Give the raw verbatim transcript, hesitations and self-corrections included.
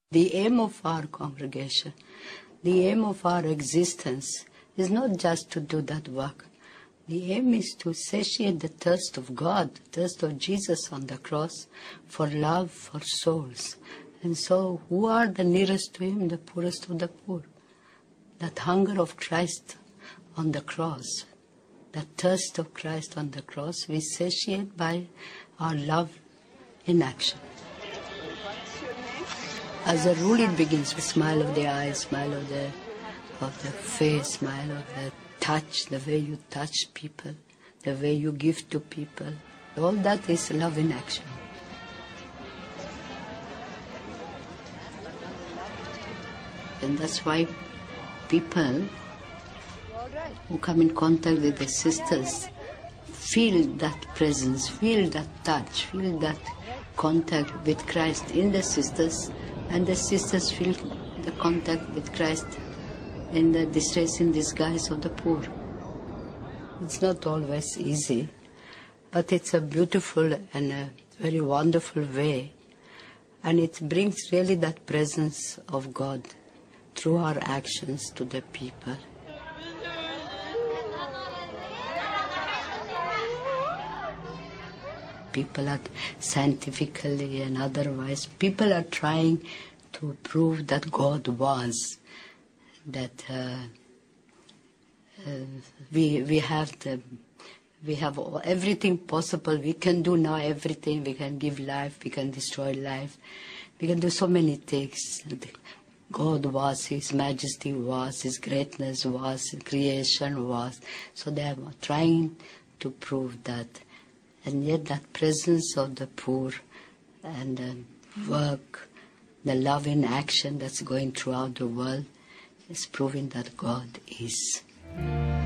The aim of our congregation, the aim of our existence is not just to do that work. The aim is to satiate the thirst of God, the thirst of Jesus on the cross for love for souls. And so who are the nearest to Him? The poorest of the poor. That hunger of Christ on the cross, that thirst of Christ on the cross, we satiate by our love in action. As a rule, it begins with smile of the eyes, smile of the of the face, smile of the touch, the way you touch people, the way you give to people. All that is love in action. And that's why people who come in contact with the sisters feel that presence, feel that touch, feel that contact with Christ in the sisters, and the sisters feel the contact with Christ in the distress in disguise of the poor. It's not always easy, but it's a beautiful and a very wonderful way, and it brings really that presence of God through our actions to the people. People are scientifically and otherwise, people are trying to prove that God was, that uh, uh, we we have the we have all, everything possible. We can do now everything. We can give life. We can destroy life. We can do so many things. God was, His Majesty was, His greatness was, His creation was. So they are trying to prove that. And yet that presence of the poor and the work, the love in action that's going throughout the world is proving that God is.